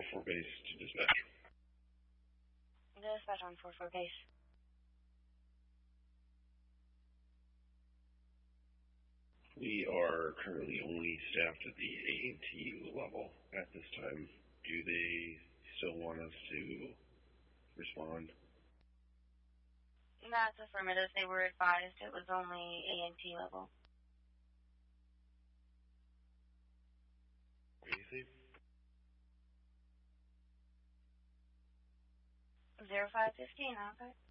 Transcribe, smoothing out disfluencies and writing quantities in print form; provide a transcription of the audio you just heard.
4-4 base to dispatch. Dispatch on 4-4 base. We are currently only staffed at the A&T level at this time. Do they still want us to respond? That's affirmative. They were advised it was only A&T level. Crazy. 0515, okay.